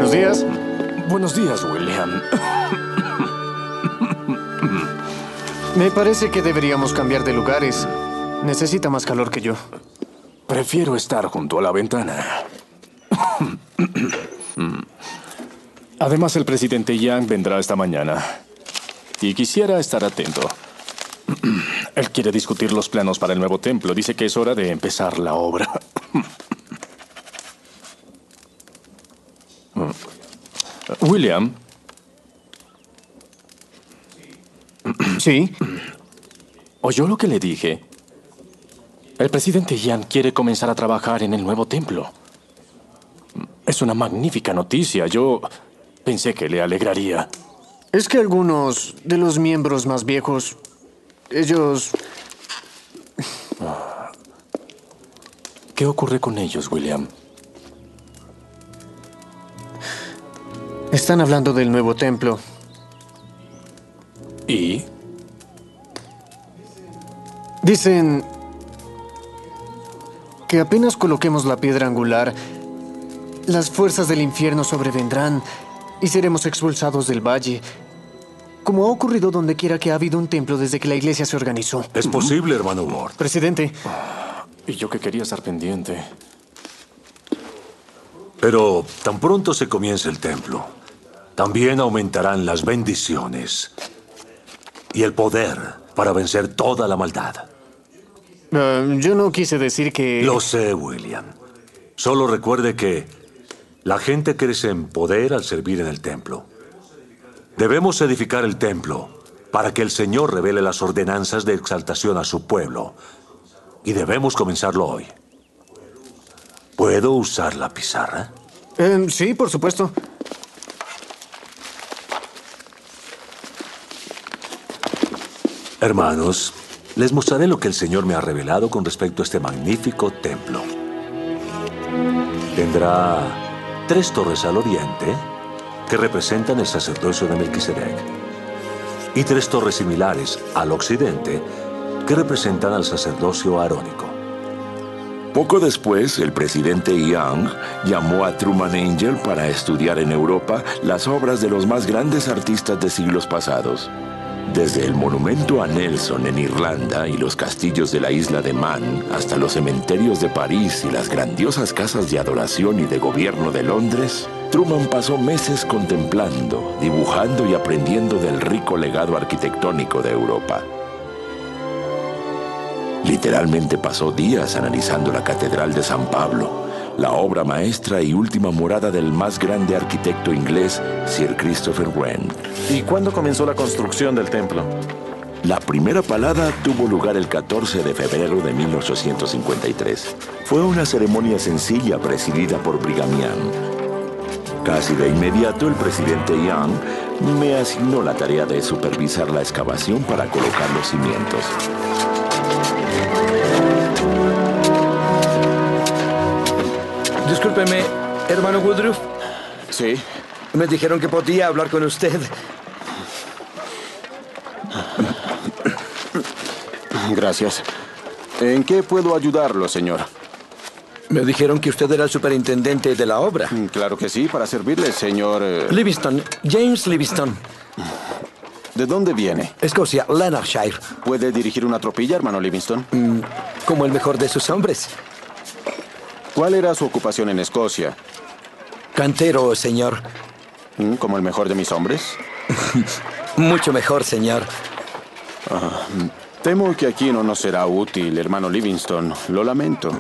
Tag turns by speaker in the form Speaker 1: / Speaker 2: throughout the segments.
Speaker 1: Buenos días.
Speaker 2: Buenos días, William.
Speaker 1: Me parece que deberíamos cambiar de lugares. Necesita más calor que yo.
Speaker 2: Prefiero estar junto a la ventana. Además, el presidente Yang vendrá esta mañana. Y quisiera estar atento. Él quiere discutir los planos para el nuevo templo. Dice que es hora de empezar la obra. William.
Speaker 1: Sí.
Speaker 2: ¿Oyó lo que le dije? El presidente Yang quiere comenzar a trabajar en el nuevo templo. Es una magnífica noticia. Yo pensé que le alegraría.
Speaker 1: Es que algunos de los miembros más viejos, ellos...
Speaker 2: ¿Qué ocurre con ellos, William?
Speaker 1: Están hablando del nuevo templo.
Speaker 2: ¿Y?
Speaker 1: Dicen que apenas coloquemos la piedra angular, las fuerzas del infierno sobrevendrán y seremos expulsados del valle, como ha ocurrido donde quiera que ha habido un templo desde que la iglesia se organizó.
Speaker 3: Es posible, hermano Ward.
Speaker 1: Presidente.
Speaker 2: Y yo que quería estar pendiente.
Speaker 3: Pero tan pronto se comience el templo, también aumentarán las bendiciones y el poder para vencer toda la maldad.
Speaker 1: Yo no quise decir que...
Speaker 3: Lo sé, William. Solo recuerde que la gente crece en poder al servir en el templo. Debemos edificar el templo para que el Señor revele las ordenanzas de exaltación a su pueblo. Y debemos comenzarlo hoy. ¿Puedo usar la pizarra?
Speaker 1: Sí, por supuesto.
Speaker 3: Hermanos, les mostraré lo que el Señor me ha revelado con respecto a este magnífico templo. Tendrá 3 torres al oriente, que representan el sacerdocio de Melquisedec, y 3 torres similares al occidente, que representan al sacerdocio arónico.
Speaker 4: Poco después, el presidente Yang llamó a Truman Angell para estudiar en Europa las obras de los más grandes artistas de siglos pasados. Desde el monumento a Nelson en Irlanda y los castillos de la isla de Man, hasta los cementerios de París y las grandiosas casas de adoración y de gobierno de Londres, Truman pasó meses contemplando, dibujando y aprendiendo del rico legado arquitectónico de Europa. Literalmente pasó días analizando la Catedral de San Pablo, la obra maestra y última morada del más grande arquitecto inglés, Sir Christopher Wren.
Speaker 5: ¿Y cuándo comenzó la construcción del templo?
Speaker 4: La primera palada tuvo lugar el 14 de febrero de 1853. Fue una ceremonia sencilla presidida por Brigham Young. Casi de inmediato, el presidente Young me asignó la tarea de supervisar la excavación para colocar los cimientos.
Speaker 6: Discúlpeme, hermano Woodruff.
Speaker 5: Sí.
Speaker 6: Me dijeron que podía hablar con usted.
Speaker 5: Gracias. ¿En qué puedo ayudarlo, señor?
Speaker 6: Me dijeron que usted era el superintendente de la obra.
Speaker 5: Claro que sí, para servirle, señor...
Speaker 6: Livingston, James Livingston.
Speaker 5: ¿De dónde viene?
Speaker 6: Escocia, Lanarkshire.
Speaker 5: ¿Puede dirigir una tropilla, hermano Livingston?
Speaker 6: Como el mejor de sus hombres.
Speaker 5: ¿Cuál era su ocupación en Escocia?
Speaker 6: Cantero, señor.
Speaker 5: ¿Como el mejor de mis hombres?
Speaker 6: Mucho mejor, señor.
Speaker 5: Temo que aquí no nos será útil, hermano Livingston. Lo lamento.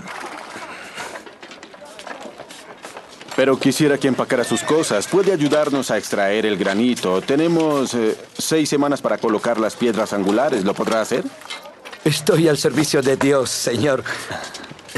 Speaker 5: Pero quisiera que empacara sus cosas. ¿Puede ayudarnos a extraer el granito? Tenemos 6 semanas para colocar las piedras angulares. ¿Lo podrá hacer?
Speaker 6: Estoy al servicio de Dios, señor.